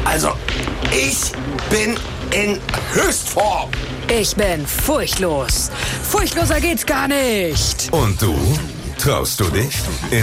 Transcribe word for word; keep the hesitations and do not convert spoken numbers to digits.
Also, ich bin in Höchstform. Ich bin furchtlos. Furchtloser geht's gar nicht. Und du? Traust du dich?